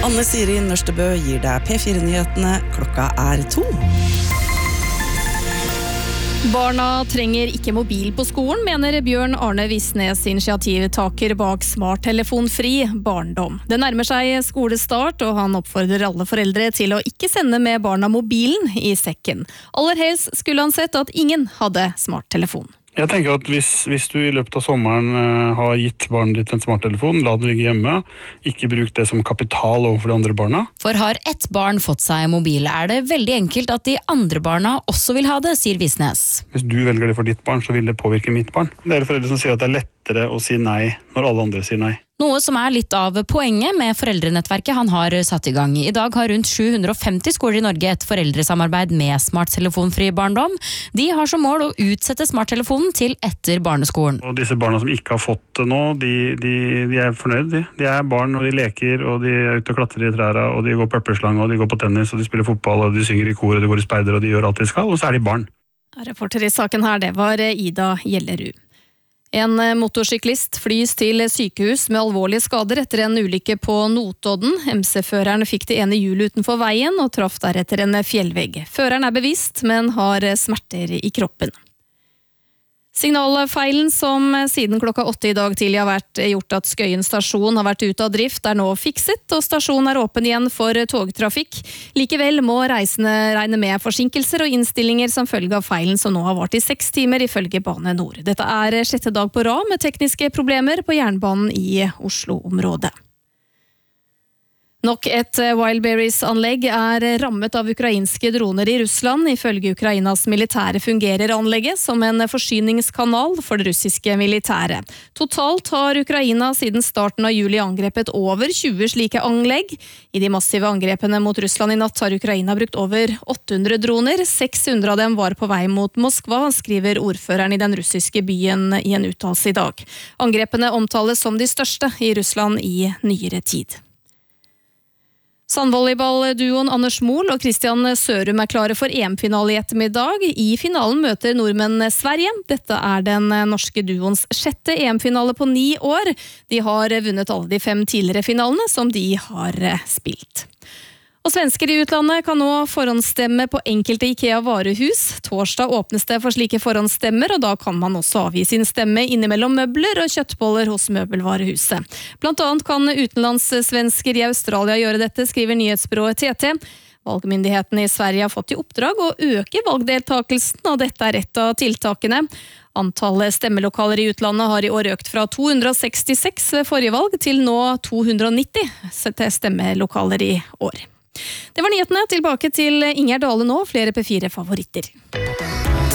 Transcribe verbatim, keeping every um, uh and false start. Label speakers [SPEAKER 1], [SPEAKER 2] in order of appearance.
[SPEAKER 1] Anne Siri Nørstebø gir deg P fire-nyhetene. Klokka er to.
[SPEAKER 2] Barna trenger ikke mobil på skolen, mener Bjørn Arne Visnes, initiativtaker bak smarttelefonfri barndom. Det nærmer seg skolestart, og han oppfordrer alle foreldre til å ikke sende med barna mobilen i sekken. Aller helst skulle han sett at ingen hadde smarttelefon.
[SPEAKER 3] Jeg tenker at hvis, hvis du i løpet av sommeren uh, har gitt barnet ditt en smarttelefon, la det ligge hjemme, ikke bruk det som kapital overfor de andre barna.
[SPEAKER 4] For har ett barn fått seg mobil, er det veldig enkelt at de andre barna også vil ha det, sier Visnes.
[SPEAKER 3] Hvis du velger det for ditt barn, så vil det påvirke mitt barn. Det er foreldre som sier at det er lettere å si nei når alle andre sier nei.
[SPEAKER 4] Noe som er litt av poenget med foreldrenettverket han har satt i gang. I dag har rundt sju hundre og femti skoler i Norge et foreldresamarbeid med smarttelefonfri barndom. De har som mål å utsette smarttelefonen til etter barneskolen.
[SPEAKER 3] Og disse barna som ikke har fått det nå, de, de, de er fornøyd. De. de er barn, og de leker, og de er ute og klatrer i trærne, og de går på epleslang, og de går på tennis, og de spiller fotball, og de synger i kor, og de går i speider, og de gjør alt de skal, og så er de barn.
[SPEAKER 2] Reporter i saken her, det var Ida Gjellerud. En motorsyklist flys til sykehus med alvorlige skader etter en ulykke på Notodden. M C-føreren fikk det ene hjulet utenfor veien og traff deretter en fjellvegg. Føreren er bevisst, men har smerter i kroppen. Signalfeilen som siden klokka åtte i dag tidlig har vært gjort at Skøyen stasjon har vært ute av drift, er nå fikset, og stasjonen er åpen igjen for togtrafikk. Likevel må reisende regne med forsinkelser og innstillinger som følge av feilen som nå har vart i seks timer ifølge Bane Nor. Dette er sjette dag på rad med tekniske problemer på jernbanen i Oslo-området. Nok et Wildberries-anlegg er rammet av ukrainske droner i Russland. Ifølge Ukrainas militære fungerer anlegget som en forsyningskanal for det russiske militæret. Totalt har Ukraina siden starten av juli angrepet over tjue slike anlegg. I de massive angrepene mot Russland i natt har Ukraina brukt over åtte hundre droner. seks hundre av dem var på vei mot Moskva, skriver ordføreren i den russiske byen i en uttalelse i dag. Angrepene omtales som de største i Russland i nyere tid. Sandvolleyball-duoen Anders Mohl og Christian Sørum er klare for E M-finale i ettermiddag. I finalen møter nordmenn Sverige. Dette er den norske duoens sjette E M-finale på ni år. De har vunnet alle de fem tidligere finalene som de har spilt. Og svensker i utlandet kan nå forhåndsstemme på enkelte IKEA-varehus. Torsdag åpnes det for slike forhåndsstemmer, og da kan man også avgi sin stemme innimellom møbler og kjøttboller hos møbelvarehuset. Blant annet kan utenlandssvensker i Australia gjøre dette, skriver nyhetsbyrået T T. Valgmyndighetene i Sverige har fått i oppdrag å øke valgdeltakelsen, og dette er ett av tiltakene. Antallet stemmelokaler i utlandet har i år økt fra to hundre og sekstiseks ved forrige valg til nå to hundre og nitti stemmelokaler i år. Det var nyhetene. Tilbake til Ingjerd Dale nå, flere P fire-favoritter.